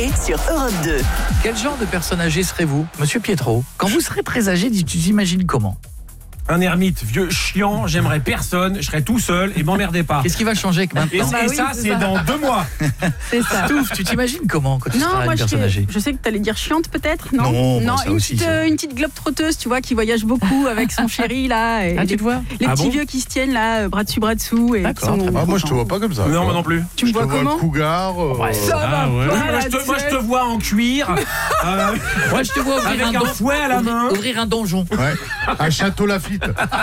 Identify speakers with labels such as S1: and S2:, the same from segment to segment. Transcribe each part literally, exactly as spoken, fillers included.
S1: Coé sur Europe deux.
S2: Quel genre de personne âgée serez-vous, Monsieur Pietro? Quand vous serez très âgé, tu t'imagines comment?
S3: Un ermite, vieux, chiant, j'aimerais personne, je serais tout seul et m'emmerdez pas.
S2: Qu'est-ce qui va changer que maintenant?
S3: Et,
S4: bah
S3: et
S4: oui,
S3: ça,
S4: c'est
S3: c'est
S4: ça.
S3: dans deux mois.
S4: C'est ça.
S2: Touf, tu t'imagines comment quand tu
S4: Non,
S2: seras
S4: moi
S2: une
S4: je,
S2: personne âgée?
S4: je sais que t'allais dire chiante peut-être, non?
S2: Non, bon, ça
S4: une,
S2: aussi,
S4: petite,
S2: ça.
S4: euh, une petite globe trotteuse, tu vois, qui voyage beaucoup avec son chéri là. Et
S2: Ah,
S4: les
S2: tu te vois?
S4: les
S3: Ah
S4: petits
S3: bon
S4: vieux qui se tiennent là, euh, bras dessus, bras dessous. Et qui
S2: D'accord,
S4: sont
S2: très bien.
S5: Ah, moi, je te vois pas comme ça.
S3: Non, moi non plus.
S4: Tu me
S5: Je te
S4: vois
S5: vois
S4: comment?
S5: cougar. euh,
S2: Ouais.
S4: Ça va
S3: Ah, ouais.
S4: pas,
S3: Oui, moi,
S4: la
S3: je te, moi, je te
S4: tête.
S3: vois en cuir, euh,
S2: Moi, je te vois ouvrir
S3: avec
S2: un,
S3: un
S2: don-
S3: fouet à la
S2: ouvrir-
S3: main.
S2: ouvrir un donjon.
S5: Ouais. À Château Lafite.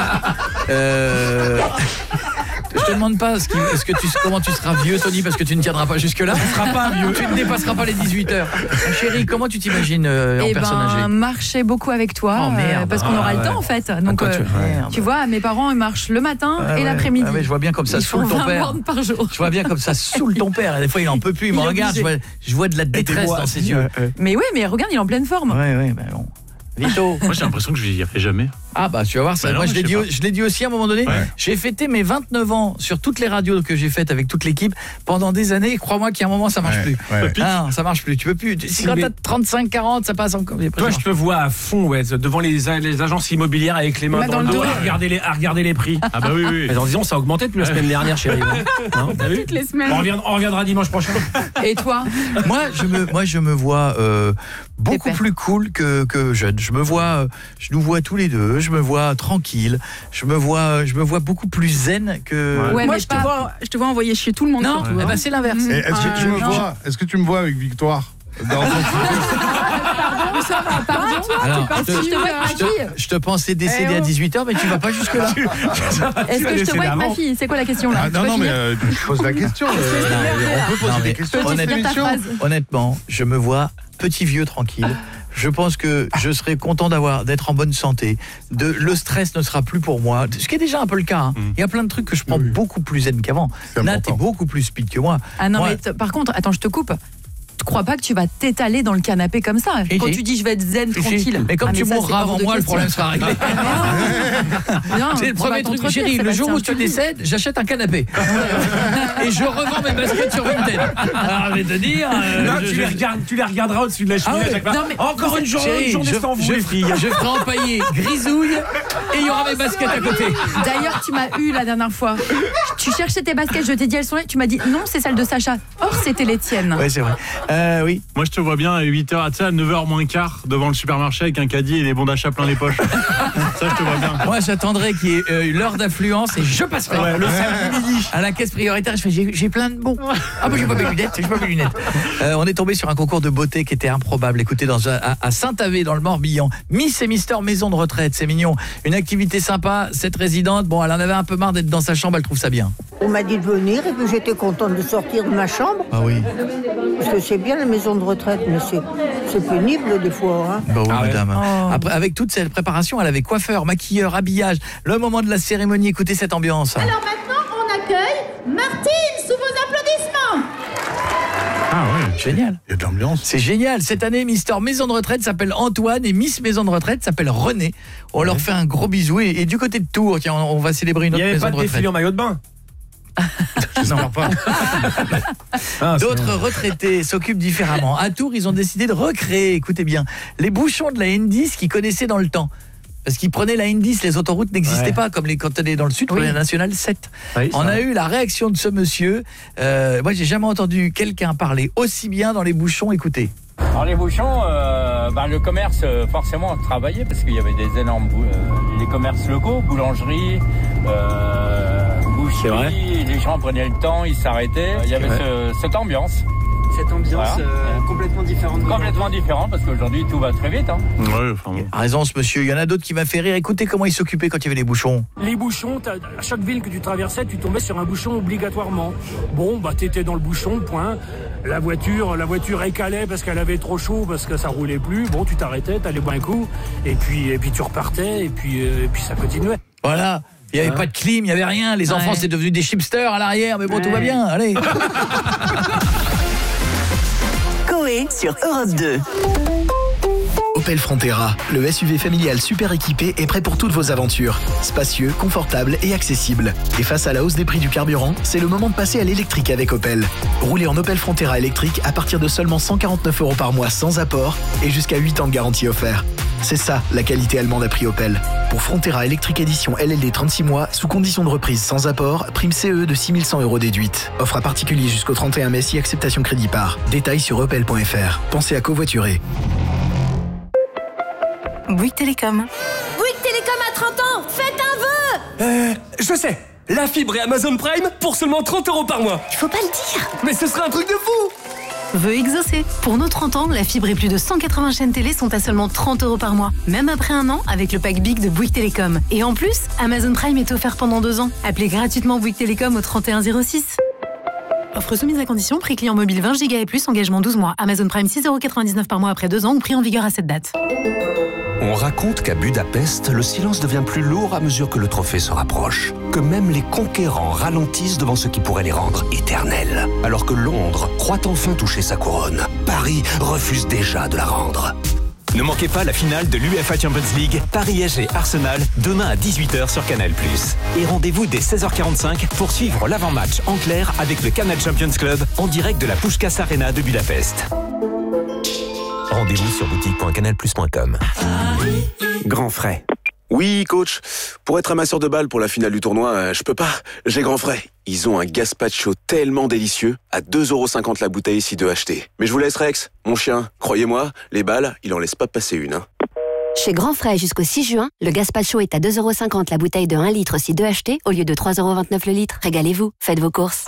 S2: Euh... Je te demande pas ce qui, est-ce que tu, comment tu seras vieux, Tony, parce que tu ne tiendras pas jusque-là. Tu ne seras pas vieux. Tu ne dépasseras pas les dix-huit heures. Euh, Chérie, comment tu t'imagines euh, en
S6: Eh
S2: personne
S6: ben,
S2: âgée?
S6: marcher beaucoup avec toi,
S2: Oh, merde.
S6: euh, parce qu'on
S3: Ah,
S6: aura
S3: ouais.
S6: le temps en fait. Donc,
S2: Toi,
S6: euh,
S2: tu- merde.
S6: tu vois, mes parents ils marchent le matin
S2: Ah
S6: et
S2: ouais.
S6: l'après-midi.
S2: Ah ouais, je vois bien comme ça
S6: Ils
S2: saoule
S6: font
S2: ton
S6: vingt
S2: père.
S6: bornes par jour.
S2: Je vois bien comme ça saoule ton père. Et des fois, il en peut plus. Il me
S6: Il est
S2: regarde. Je vois,
S6: obligé.
S2: je vois de la détresse dans ses yeux.
S6: Mais oui, mais regarde, il est en pleine forme.
S2: Ouais, ouais, ben bon. Vito.
S7: Moi, j'ai l'impression que je n'y arriverai jamais.
S2: Ah bah tu vas voir ça.
S7: Bah non,
S2: Moi je
S7: je
S2: l'ai
S7: sais
S2: dit,
S7: pas.
S2: je l'ai dit aussi à un moment donné.
S7: Ouais.
S2: J'ai fêté mes vingt-neuf ans sur toutes les radios que j'ai faites avec toute l'équipe pendant des années. Crois-moi qu'il y a un moment ça marche
S5: Ouais,
S2: plus.
S5: ouais.
S2: Ah, ça marche plus. Tu peux plus. Si quand
S3: mais-
S2: t'as trente-cinq quarante, ça passe encore.
S3: Toi, je te vois à fond, ouais, devant les, les agences immobilières avec les mains
S4: Main
S3: dans,
S4: dans
S3: le
S4: le
S3: dos,
S4: dos.
S3: à regarder les, à regarder les prix.
S7: Ah bah oui, oui.
S3: Mais en disant, ça a augmenté depuis la semaine dernière, chérie. Non, t'as vu?
S4: Toutes les semaines.
S3: On reviendra, on reviendra dimanche prochain.
S6: Et toi?
S2: Moi je me moi je me vois euh, beaucoup
S6: Pépère.
S2: plus cool que que jeune. Je me vois euh, je nous vois tous les deux, je me vois tranquille, je me vois je me vois beaucoup plus zen que
S6: Ouais,
S4: Moi
S6: mais
S4: je te,
S6: pas-
S4: vois, je te vois envoyer chier tout le monde.
S2: Non,
S4: surtout,
S2: eh
S4: hein.
S2: ben, c'est l'inverse.
S5: Et est-ce que tu
S4: Ah,
S5: me
S4: non.
S5: vois Est-ce que tu me vois avec Victoire dans ton
S6: Pardon,
S2: Alors,
S6: Ah,
S2: je
S6: si,
S2: te,
S6: je te vois avec ma
S2: je te-
S6: fille.
S2: je te pensais décédé
S6: Eh
S2: à
S6: oh.
S2: dix-huit heures mais tu vas pas jusque là.
S6: Est-ce que je te vois avec ma fille? C'est quoi la question là?
S5: Ah,
S6: Tu
S5: non,
S6: peux
S5: non, mais
S6: finir
S5: euh, je pose la question. euh, on peut poser
S2: Non, mais
S5: des questions
S6: peux-tu
S5: dans cette
S6: finir ta
S5: émission.
S6: phrase?
S2: Honnêtement, je me vois petit vieux tranquille. Je pense que je serai content d'avoir d'être en bonne santé. De le stress ne sera plus pour moi, ce qui est déjà un peu le cas. Hein. Il y a plein de trucs que je prends
S5: Oui.
S2: beaucoup plus zen qu'avant.
S5: C'est
S2: Nat est
S5: important.
S2: beaucoup plus speed que moi.
S6: Ah non,
S2: Moi-
S6: mais t- par contre, attends, je te coupe. Je crois pas que tu vas t'étaler dans le canapé comme ça.
S2: Et
S6: Quand
S2: si.
S6: tu dis je vais être zen,
S2: Si, si.
S6: tranquille.
S2: Mais comme
S6: Ah,
S2: tu
S6: ça, c'est
S2: mourras
S6: hors
S2: avant
S6: de
S2: moi, le
S6: question.
S2: problème sera réglé.
S6: Non,
S2: C'est le
S6: on va
S2: premier truc,
S6: t'entretenir,
S2: chérie. Le jour où
S6: Sébastien,
S2: tu
S6: je te le dis.
S2: décèdes, j'achète un canapé. Et je revends mes baskets sur Vinted. Alors, je vais te dire. euh,
S3: Non,
S2: je-
S3: tu,
S2: je-
S3: les regardes, tu les regarderas au-dessus de la cheminée
S2: Ah
S3: à
S2: ouais.
S3: chaque fois.
S6: Non, mais-
S3: Encore une journée,
S2: Chérie,
S3: une journée
S2: je,
S3: sans vous,
S2: je-
S3: les filles.
S2: je ferai empailler grisouille et il y aura mes baskets à côté.
S6: D'ailleurs, tu m'as eu la dernière fois. Tu cherchais tes baskets, je t'ai dit elles sont là. Tu m'as dit non, c'est celle de Sacha. Or, c'était les tiennes.
S2: Ouais, c'est vrai. Euh, oui.
S7: Moi, je te vois bien à huit heures, tu sais, à neuf heures moins quart, devant le supermarché avec un caddie et des bons d'achat plein les poches. Ça, je te vois bien.
S2: Moi, j'attendrai qu'il y ait euh, l'heure d'affluence et je passerai.
S3: Ouais, le samedi midi.
S2: À la caisse prioritaire, je fais j'ai, j'ai plein de bons. Ah bah j'ai pas mes lunettes, j'ai pas mes lunettes. Euh, on est tombé sur un concours de beauté qui était improbable. Écoutez, dans un- à, à Saint-Avé dans le Morbihan, Miss et Mister maison de retraite, c'est mignon. Une activité sympa. Cette résidente, bon, elle en avait un peu marre d'être dans sa chambre, elle trouve ça bien.
S8: On m'a dit de venir et puis j'étais contente de sortir de ma chambre
S2: Ah oui.
S8: parce que c'est bien la maison de retraite mais c'est c'est pénible des fois hein.
S2: Bah oui,
S3: Ah ouais.
S2: madame.
S6: Oh.
S2: Après, avec toute cette préparation, elle avait coiffeur, maquilleur, habillage. Le moment de la cérémonie, écoutez cette ambiance.
S9: Alors maintenant, on accueille Martine sous vos applaudissements.
S7: Ah ouais.
S2: Génial.
S5: Il y a de l'ambiance.
S2: C'est génial. Cette année, Mister Maison de Retraite s'appelle Antoine et Miss Maison de Retraite s'appelle René. On leur fait un gros bisou. Et, et du côté de Tours, tiens, on, on va célébrer une
S3: Il n'y
S2: autre
S3: avait
S2: maison
S3: pas
S2: de
S3: de défilé
S2: retraite.
S3: en maillot de bain.
S5: J'espère pas.
S3: Ah, c'est-
S2: D'autres retraités s'occupent différemment. À Tours, ils ont décidé de recréer, écoutez bien, les bouchons de la N dix qu'ils connaissaient dans le temps. Parce qu'ils prenaient la N dix, les autoroutes n'existaient
S3: Ouais.
S2: pas, comme les, quand on est dans le sud,
S6: Oui.
S2: prenez la nationale sept.
S3: Oui,
S2: On
S3: ça
S2: a
S3: va.
S2: eu la réaction de ce monsieur. Euh, moi, j'ai jamais entendu quelqu'un parler aussi bien dans les bouchons. Écoutez.
S10: Alors les bouchons, euh, bah, le commerce euh, forcément travaillait parce qu'il y avait des énormes bou- euh, les commerces locaux, boulangeries, euh,
S3: C'est vrai.
S10: boucheries, les gens prenaient le temps, ils s'arrêtaient. Il y avait
S3: vrai.
S10: ce- cette ambiance
S11: Cette ambiance
S10: Voilà.
S11: euh, complètement différente.
S10: complètement différente parce qu'aujourd'hui tout va très vite. Hein.
S7: Ouais, enfin bon.
S2: Il a raison, ce monsieur. Il y en a d'autres qui m'a fait rire. Écoutez comment il s'occupait quand il y avait les bouchons.
S12: Les bouchons, t'as- à chaque ville que tu traversais, tu tombais sur un bouchon obligatoirement. Bon, bah t'étais dans le bouchon, point. La voiture, la voiture écalait parce qu'elle avait trop chaud, parce que ça roulait plus. Bon, tu t'arrêtais, t'allais boire un coup, et puis, et puis tu repartais, et puis, euh, et puis ça continuait.
S2: Voilà. Il n'y avait pas de clim, il n'y avait rien. Les
S6: Ouais.
S2: enfants, c'est devenu des chipsters à l'arrière. Mais bon, tout va bien. Allez.
S1: Coé sur Europe deux.
S2: Au
S1: Opel Frontera, le S U V familial super équipé et prêt pour toutes vos aventures. Spacieux, confortable et accessible. Et face à la hausse des prix du carburant, c'est le moment de passer à l'électrique avec Opel. Roulez en Opel Frontera électrique à partir de seulement cent quarante-neuf euros par mois sans apport et jusqu'à huit ans de garantie offert. C'est ça, la qualité allemande à prix Opel. Pour Frontera électrique édition L L D trente-six mois, sous condition de reprise sans apport, prime C E de six mille cent euros déduite. Offre à particulier jusqu'au trente et un mai si acceptation crédit par. Détails sur opel point f r. Pensez à covoiturer.
S13: Bouygues Télécom.
S9: Bouygues Télécom à trente ans, faites un vœu.
S14: Euh, je sais. La fibre et Amazon Prime pour seulement trente euros par mois.
S9: Il faut pas le dire.
S14: Mais ce sera un truc de fou.
S13: Vœu exaucé. Pour nos trente ans, la fibre et plus de cent quatre-vingts chaînes télé sont à seulement trente euros par mois. Même après un an, avec le pack Big de Bouygues Télécom. Et en plus, Amazon Prime est offert pendant deux ans. Appelez gratuitement Bouygues Télécom au trente et un zéro six. Offre soumise à condition, prix client mobile vingt giga et plus, engagement douze mois. Amazon Prime six euros quatre-vingt-dix-neuf par mois après deux ans ou prix en vigueur à cette date.
S15: On raconte qu'à Budapest, le silence devient plus lourd à mesure que le trophée se rapproche. Que même les conquérants ralentissent devant ce qui pourrait les rendre éternels. Alors que Londres croit enfin toucher sa couronne, Paris refuse déjà de la rendre.
S16: Ne manquez pas la finale de l'U E F A Champions League, Paris S G Arsenal, demain à dix-huit heures sur Canal plus. Et rendez-vous dès seize heures quarante-cinq pour suivre l'avant-match en clair avec le Canal Champions Club en direct de la Puskás Arena de Budapest. Rendez-vous sur boutique point canal plus point com.
S17: Grand frais. Oui, coach. Pour être amasseur de balles pour la finale du tournoi, euh, je peux pas. J'ai grand frais. Ils ont un gazpacho tellement délicieux, à deux euros cinquante la bouteille si deux achetés. Mais je vous laisse, Rex. Mon chien, croyez-moi, les balles, il en laisse pas passer une. Hein.
S18: Chez Grand Frais jusqu'au six juin, le gazpacho est à deux euros cinquante la bouteille de un litre si deux achetés, au lieu de trois euros vingt-neuf le litre. Régalez-vous, faites vos courses.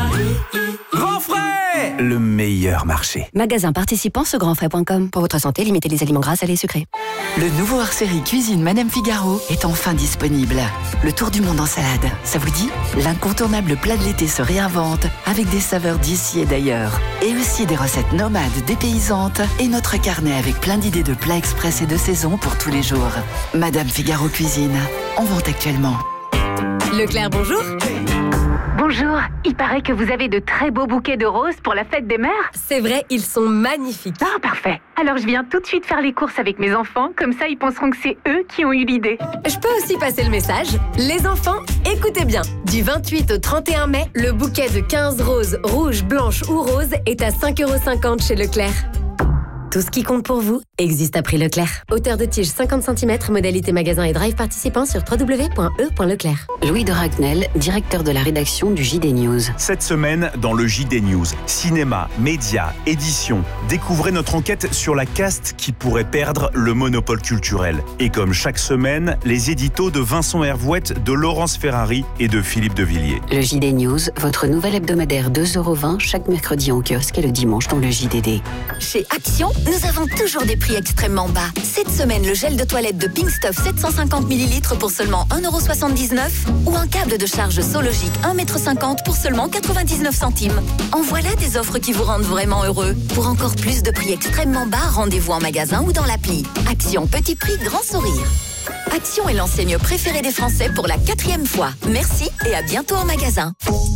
S14: Grand frais, le meilleur marché.
S18: Magasin participant sur grand frais point com. Pour votre santé, limitez les aliments gras, salés et sucrés.
S19: Le nouveau hors-série Cuisine Madame Figaro est enfin disponible. Le tour du monde en salade, ça vous dit? L'incontournable plat de l'été se réinvente avec des saveurs d'ici et d'ailleurs. Et aussi des recettes nomades dépaysantes et notre carnet avec plein d'idées de plats express et de saison pour tous les jours. Madame Figaro Cuisine, en vente actuellement.
S20: Leclerc, bonjour.
S21: Bonjour, il paraît que vous avez de très beaux bouquets de roses pour la fête des mères.
S20: C'est vrai, ils sont magnifiques.
S21: Ah, parfait. Alors je viens tout de suite faire les courses avec mes enfants, comme ça ils penseront que c'est eux qui ont eu l'idée.
S20: Je peux aussi passer le message. Les enfants, écoutez bien. Du vingt-huit au trente et un mai, le bouquet de quinze roses, rouges, blanches ou roses est à cinq euros cinquante chez Leclerc. Tout ce qui compte pour vous existe à prix Leclerc. Hauteur de tige cinquante centimètres, modalité magasin et drive participant sur w w w point e point leclerc.
S18: Louis de Ragnel, directeur de la rédaction du J D News.
S22: Cette semaine, dans le J D News, cinéma, médias, édition, découvrez notre enquête sur la caste qui pourrait perdre le monopole culturel. Et comme chaque semaine, les éditos de Vincent Hervouette, de Laurence Ferrari et de Philippe de Villiers.
S18: Le J D News, votre nouvel hebdomadaire deux euros vingt chaque mercredi en kiosque et le dimanche dans le J D D.
S23: Chez Action, nous avons toujours des prix extrêmement bas. Cette semaine, le gel de toilette de Pink Stuff sept cent cinquante millilitres pour seulement un euro soixante-dix-neuf ou un câble de charge Sologic un mètre cinquante pour seulement quatre-vingt-dix-neuf centimes. En voilà des offres qui vous rendent vraiment heureux. Pour encore plus de prix extrêmement bas, rendez-vous en magasin ou dans l'appli. Action, petit prix, grand sourire. Action est l'enseigne préférée des Français pour la quatrième fois. Merci et à bientôt en magasin.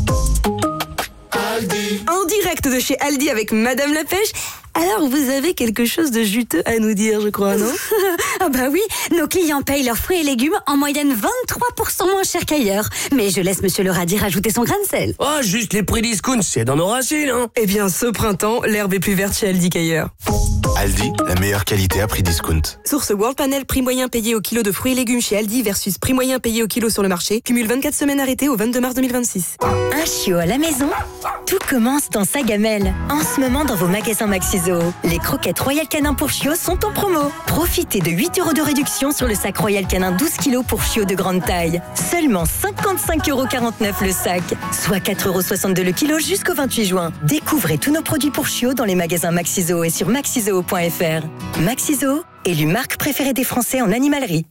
S24: Aldi. En direct de chez Aldi avec Madame la Pêche. Alors, vous avez quelque chose de juteux à nous dire, je crois, non?
S25: Ah bah oui, nos clients payent leurs fruits et légumes en moyenne vingt-trois pour cent moins cher qu'ailleurs. Mais je laisse Monsieur le radis rajouter son grain de sel.
S14: Oh, juste les prix discount, c'est dans nos racines, hein.
S24: Eh bien, ce printemps, l'herbe est plus verte chez Aldi qu'ailleurs.
S26: Aldi, la meilleure qualité à prix discount.
S24: Source World Panel, prix moyen payé au kilo de fruits et légumes chez Aldi versus prix moyen payé au kilo sur le marché. Cumule vingt-quatre semaines arrêtées au vingt-deux mars deux mille vingt-six.
S25: Un chiot à la maison? Tout commence dans sa gamelle. En ce moment, dans vos magasins Maxi Zoo, les croquettes Royal Canin pour chiots sont en promo. Profitez de huit euros de réduction sur le sac Royal Canin douze kilos pour chiots de grande taille. Seulement cinquante-cinq euros quarante-neuf le sac, soit quatre euros soixante-deux le kilo jusqu'au vingt-huit juin. Découvrez tous nos produits pour chiots dans les magasins Maxi Zoo et sur maxi zoo point f r. Maxi Zoo, élue marque préférée des Français en animalerie.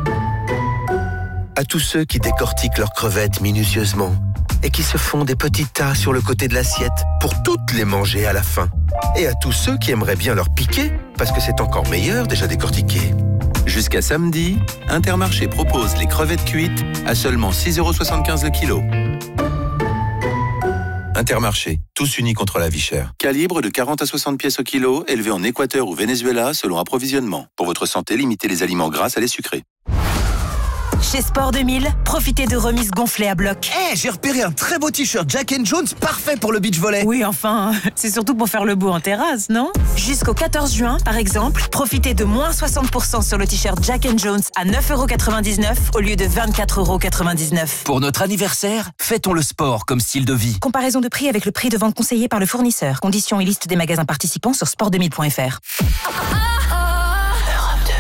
S27: À tous ceux qui décortiquent leurs crevettes minutieusement et qui se font des petits tas sur le côté de l'assiette pour toutes les manger à la fin. Et à tous ceux qui aimeraient bien leur piquer parce que c'est encore meilleur déjà décortiqué.
S28: Jusqu'à samedi, Intermarché propose les crevettes cuites à seulement six euros soixante-quinze le kilo. Intermarché, tous unis contre la vie chère. Calibre de quarante à soixante pièces au kilo, élevé en Équateur ou Venezuela selon approvisionnement. Pour votre santé, limitez les aliments gras à les sucrés.
S3: Chez Sport deux mille, profitez de remises gonflées à bloc.
S4: Eh, hey, j'ai repéré un très beau t-shirt Jack and Jones, parfait pour le beach volley.
S3: Oui, enfin, c'est surtout pour faire le beau en terrasse, non? Jusqu'au quatorze juin, par exemple, profitez de moins soixante pour cent sur le t-shirt Jack and Jones à neuf euros quatre-vingt-dix-neuf au lieu de vingt-quatre euros quatre-vingt-dix-neuf.
S5: Pour notre anniversaire, fêtons le sport comme style de vie.
S3: Comparaison de prix avec le prix de vente conseillé par le fournisseur. Conditions et liste des magasins participants sur sport deux mille point f r.